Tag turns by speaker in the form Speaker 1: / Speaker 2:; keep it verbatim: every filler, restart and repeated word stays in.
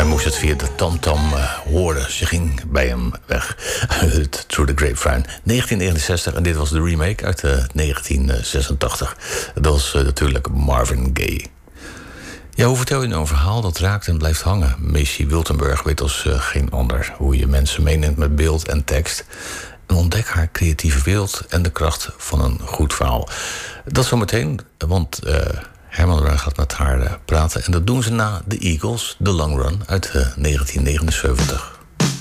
Speaker 1: moest het via de tamtam uh, horen. Ze ging bij hem weg. Through the Grapevine. negentien negenenzestig. En dit was de remake uit uh, negentien zesentachtig. Dat was uh, natuurlijk Marvin Gaye. Ja, hoe vertel je nou een verhaal dat raakt en blijft hangen? Macy Wiltenburg weet als uh, geen ander hoe je mensen meeneemt met beeld en tekst. En ontdek haar creatieve wereld en de kracht van een goed verhaal. Dat zometeen, want uh, Herman Bruin gaat met haar uh, praten. En dat doen ze na de Eagles, The Long Run, uit uh, negentien negenenzeventig.